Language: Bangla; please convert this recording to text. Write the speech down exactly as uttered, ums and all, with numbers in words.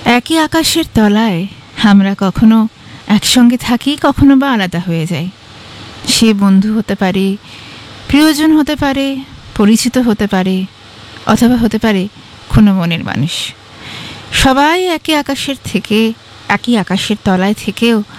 একই আকাশের তলায় আমরা কখনো একসঙ্গে থাকি, কখনো বা আলাদা হয়ে যাই। সে বন্ধু হতে পারে, প্রিয়জন হতে পারে, পরিচিত হতে পারে, অথবা হতে পারে কোনো মনের মানুষ। সবাই একই আকাশের থেকে একই আকাশের তলায় থেকেও